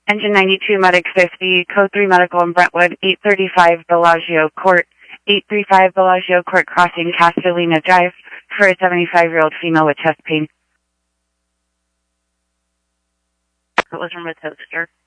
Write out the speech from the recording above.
Engine 92, Medic 50, Code 3 Medical in Brentwood, 835 Bellagio Court, 835 Bellagio Court Crossing, Castellina Drive, for a 75-year-old female with chest pain. It was from a toaster.